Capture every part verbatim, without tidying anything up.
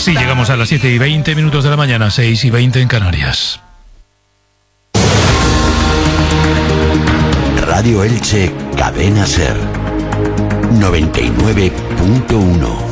Sí, llegamos a las siete y veinte minutos de la mañana, seis y veinte en Canarias. Radio Elche, Cadena Ser, noventa y nueve punto uno.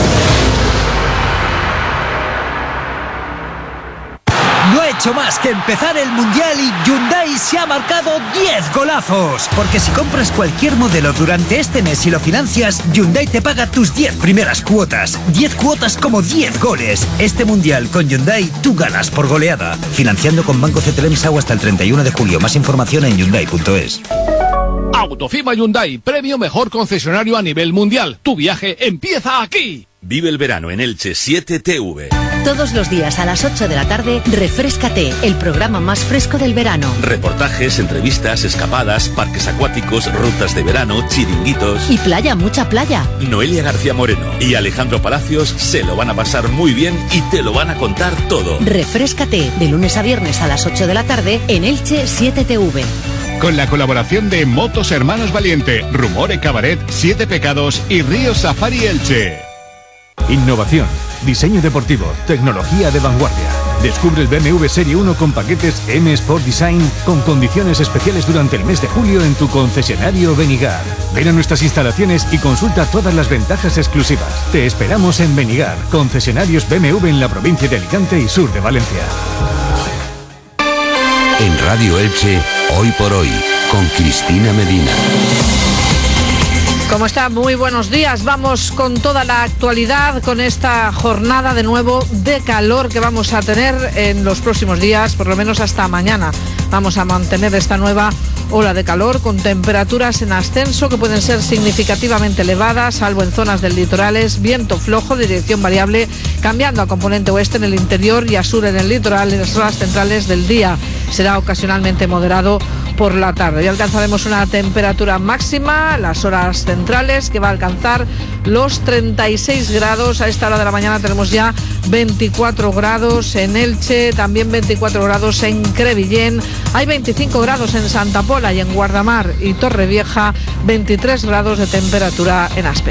No ha hecho más que empezar el Mundial y Hyundai se ha marcado diez golazos. Porque si compras cualquier modelo durante este mes y lo financias, Hyundai te paga tus diez primeras cuotas. diez cuotas como diez goles. Este Mundial con Hyundai, tú ganas por goleada. Financiando con Banco C T L M S A hasta el treinta y uno de julio. Más información en hyundai punto es. Autofima Hyundai, premio mejor concesionario a nivel mundial. Tu viaje empieza aquí. Vive el verano en Elche siete T V. Todos los días a las ocho de la tarde, Refréscate, el programa más fresco del verano. Reportajes, entrevistas, escapadas, parques acuáticos, rutas de verano, chiringuitos. Y playa, mucha playa. Noelia García Moreno y Alejandro Palacios se lo van a pasar muy bien y te lo van a contar todo. Refréscate, de lunes a viernes a las ocho de la tarde en Elche siete T V. Con la colaboración de Motos Hermanos Valiente, Rumore Cabaret, Siete Pecados y Río Safari Elche. Innovación, diseño deportivo, tecnología de vanguardia. Descubre el B M W Serie uno con paquetes M Sport Design con condiciones especiales durante el mes de julio en tu concesionario Benigar. Ven a nuestras instalaciones y consulta todas las ventajas exclusivas. Te esperamos en Benigar, concesionarios B M W en la provincia de Alicante y sur de Valencia. En Radio Elche, hoy por hoy, con Cristina Medina. ¿Cómo está? Muy buenos días. Vamos con toda la actualidad, con esta jornada de nuevo de calor que vamos a tener en los próximos días, por lo menos hasta mañana. Vamos a mantener esta nueva ola de calor con temperaturas en ascenso que pueden ser significativamente elevadas, salvo en zonas del litorales, viento flojo de dirección variable, cambiando a componente oeste en el interior y a sur en el litoral en las horas centrales del día. Será ocasionalmente moderado por la tarde. Y alcanzaremos una temperatura máxima, las horas centrales, que va a alcanzar los treinta y seis grados. A esta hora de la mañana tenemos ya veinticuatro grados en Elche, también veinticuatro grados en Crevillén, hay veinticinco grados en Santa Pola y en Guardamar y Torrevieja, veintitrés grados de temperatura en Aspe.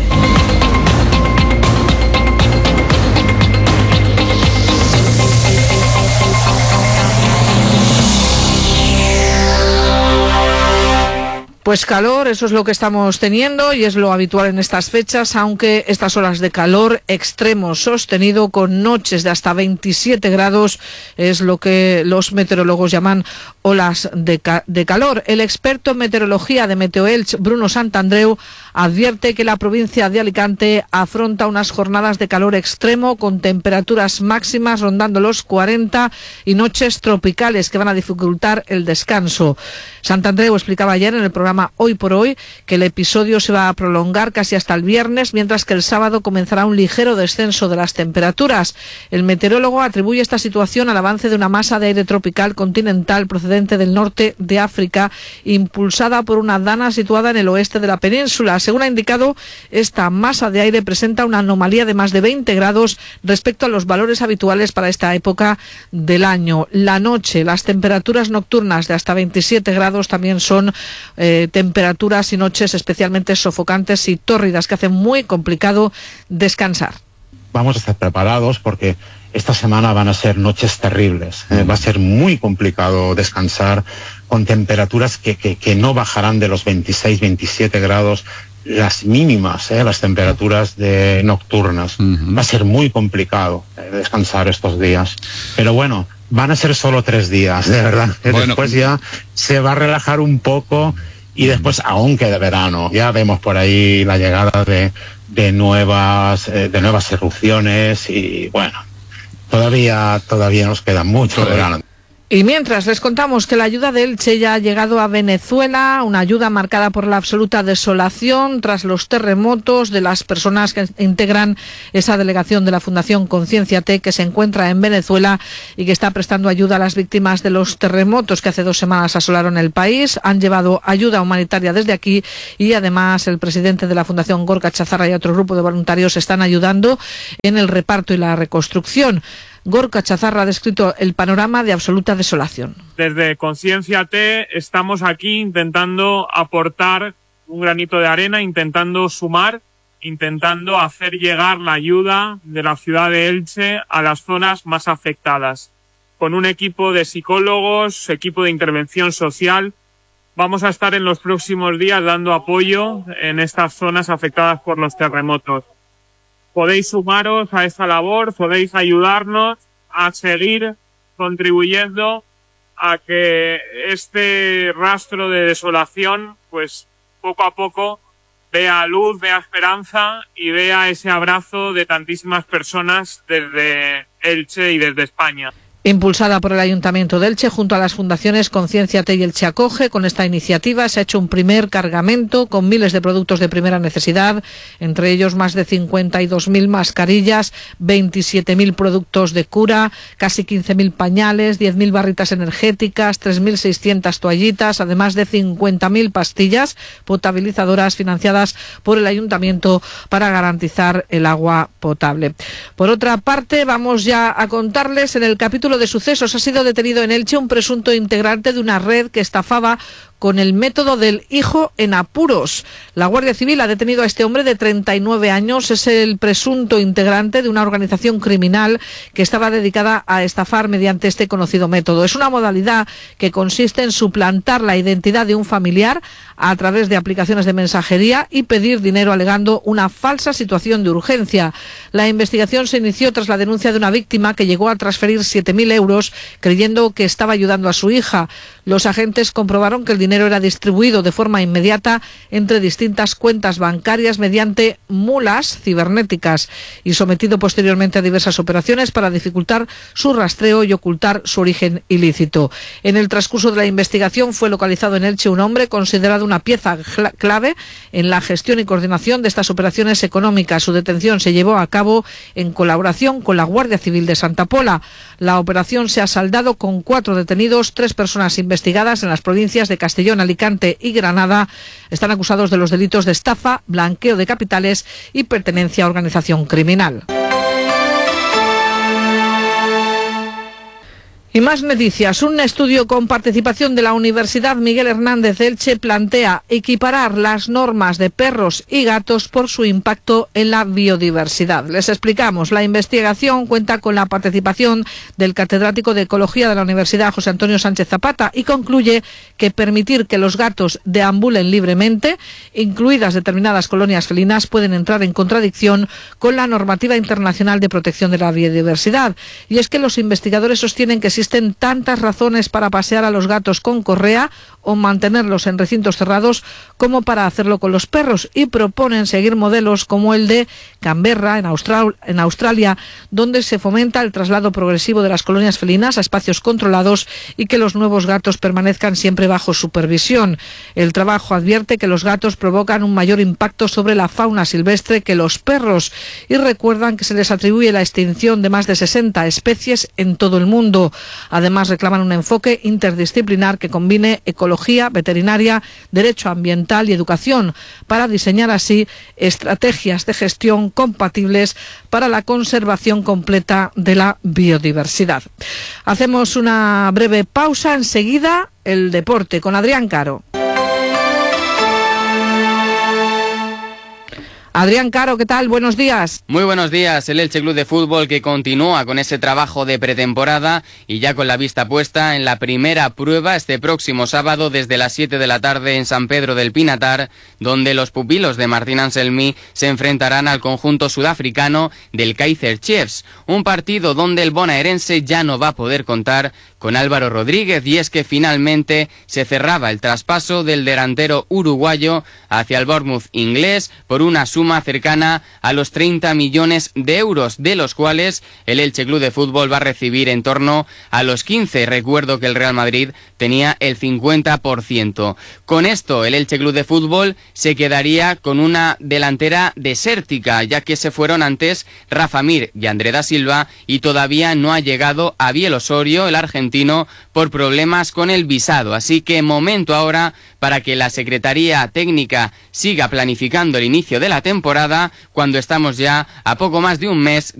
Pues calor, eso es lo que estamos teniendo y es lo habitual en estas fechas, aunque estas olas de calor extremo sostenido con noches de hasta veintisiete grados es lo que los meteorólogos llaman olas de, ca- de calor. El experto en meteorología de Meteoelch, Bruno Santandreu, advierte que la provincia de Alicante afronta unas jornadas de calor extremo con temperaturas máximas rondando los cuarenta y noches tropicales que van a dificultar el descanso. Santandreu explicaba ayer en el programa Hoy por Hoy que el episodio se va a prolongar casi hasta el viernes, mientras que el sábado comenzará un ligero descenso de las temperaturas. El meteorólogo atribuye esta situación al avance de una masa de aire tropical continental procedente del norte de África, impulsada por una dana situada en el oeste de la península. Según ha indicado, esta masa de aire presenta una anomalía de más de veinte grados respecto a los valores habituales para esta época del año. La noche, las temperaturas nocturnas de hasta veintisiete grados también son eh, temperaturas y noches especialmente sofocantes y tórridas que hacen muy complicado descansar. Vamos a estar preparados porque esta semana van a ser noches terribles. Eh, va a ser muy complicado descansar con temperaturas que, que, que no bajarán de los veintiséis, veintisiete grados. Las mínimas, eh, las temperaturas de nocturnas. Uh-huh. Va a ser muy complicado eh, descansar estos días. Pero bueno, van a ser solo tres días, de verdad. Bueno. Después ya se va a relajar un poco y después aún queda verano. Ya vemos por ahí la llegada de, de nuevas eh, de nuevas erupciones y bueno, todavía todavía nos queda mucho verano. Y mientras les contamos que la ayuda de Elche ya ha llegado a Venezuela, una ayuda marcada por la absoluta desolación tras los terremotos de las personas que integran esa delegación de la Fundación Concienciate que se encuentra en Venezuela y que está prestando ayuda a las víctimas de los terremotos que hace dos semanas asolaron el país. Han llevado ayuda humanitaria desde aquí y además el presidente de la Fundación Gorka Chazarra y otro grupo de voluntarios están ayudando en el reparto y la reconstrucción. Gorka Chazarra ha descrito el panorama de absoluta desolación. Desde Concienciate estamos aquí intentando aportar un granito de arena, intentando sumar intentando hacer llegar la ayuda de la ciudad de Elche a las zonas más afectadas. Con un equipo de psicólogos, equipo de intervención social, vamos a estar en los próximos días dando apoyo en estas zonas afectadas por los terremotos. Podéis sumaros a esta labor, podéis ayudarnos a seguir contribuyendo a que este rastro de desolación, pues poco a poco, vea luz, vea esperanza y vea ese abrazo de tantísimas personas desde Elche y desde España. Impulsada por el Ayuntamiento de Elche junto a las fundaciones Concienciate y Elche Acoge, con esta iniciativa se ha hecho un primer cargamento con miles de productos de primera necesidad, entre ellos más de cincuenta y dos mil mascarillas, veintisiete mil productos de cura, casi quince mil pañales, diez mil barritas energéticas, tres mil seiscientas toallitas, además de cincuenta mil pastillas potabilizadoras financiadas por el Ayuntamiento para garantizar el agua potable. Por otra parte, vamos ya a contarles en el capítulo de sucesos. Ha sido detenido en Elche un presunto integrante de una red que estafaba con el método del hijo en apuros. La Guardia Civil ha detenido a este hombre de treinta y nueve años. Es el presunto integrante de una organización criminal que estaba dedicada a estafar mediante este conocido método. Es una modalidad que consiste en suplantar la identidad de un familiar a través de aplicaciones de mensajería y pedir dinero alegando una falsa situación de urgencia. La investigación se inició tras la denuncia de una víctima que llegó a transferir siete mil euros creyendo que estaba ayudando a su hija. Los agentes comprobaron que el dinero era distribuido de forma inmediata entre distintas cuentas bancarias mediante mulas cibernéticas y sometido posteriormente a diversas operaciones para dificultar su rastreo y ocultar su origen ilícito. En el transcurso de la investigación fue localizado en Elche un hombre considerado una pieza clave en la gestión y coordinación de estas operaciones económicas. Su detención se llevó a cabo en colaboración con la Guardia Civil de Santa Pola. La operación se ha saldado con cuatro detenidos, tres personas investigadas en las provincias de Castellón, Alicante y Granada. Están acusados de los delitos de estafa, blanqueo de capitales y pertenencia a organización criminal. Y más noticias. Un estudio con participación de la Universidad Miguel Hernández de Elche plantea equiparar las normas de perros y gatos por su impacto en la biodiversidad. Les explicamos. La investigación cuenta con la participación del catedrático de Ecología de la Universidad José Antonio Sánchez Zapata y concluye que permitir que los gatos deambulen libremente, incluidas determinadas colonias felinas, pueden entrar en contradicción con la normativa internacional de protección de la biodiversidad. Y es que los investigadores sostienen que existen tantas razones para pasear a los gatos con correa o mantenerlos en recintos cerrados como para hacerlo con los perros, y proponen seguir modelos como el de Canberra, en, Austral- en Australia, donde se fomenta el traslado progresivo de las colonias felinas a espacios controlados y que los nuevos gatos permanezcan siempre bajo supervisión. El trabajo advierte que los gatos provocan un mayor impacto sobre la fauna silvestre que los perros y recuerdan que se les atribuye la extinción de más de sesenta especies en todo el mundo. Además, reclaman un enfoque interdisciplinar que combine ecología, veterinaria, derecho ambiental y educación para diseñar así estrategias de gestión compatibles para la conservación completa de la biodiversidad. Hacemos una breve pausa. Enseguida, el deporte con Adrián Caro. Adrián Caro, ¿qué tal? Buenos días. Muy buenos días. El Elche Club de Fútbol que continúa con ese trabajo de pretemporada y ya con la vista puesta en la primera prueba este próximo sábado desde las siete de la tarde en San Pedro del Pinatar, donde los pupilos de Martín Anselmi se enfrentarán al conjunto sudafricano del Kaizer Chiefs, un partido donde el bonaerense ya no va a poder contar con Álvaro Rodríguez, y es que finalmente se cerraba el traspaso del delantero uruguayo hacia el Bournemouth inglés por una suma cercana a los treinta millones de euros, de los cuales el Elche Club de Fútbol va a recibir en torno a los quince. Recuerdo que el Real Madrid tenía el cincuenta por ciento. Con esto, el Elche Club de Fútbol se quedaría con una delantera desértica, ya que se fueron antes Rafa Mir y André da Silva, y todavía no ha llegado a Biel Osorio, el argentino, por problemas con el visado. Así que momento ahora para que la Secretaría Técnica siga planificando el inicio de la temporada, cuando estamos ya a poco más de un mes